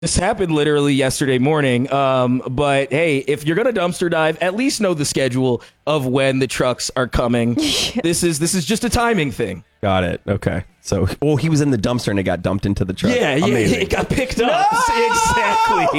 This happened literally yesterday morning. But hey, if you're gonna dumpster dive, at least know the schedule of when the trucks are coming. This is just a timing thing. Got it. Okay. So, he was in the dumpster and it got dumped into the truck. Yeah, Amazing. it got picked up. Exactly.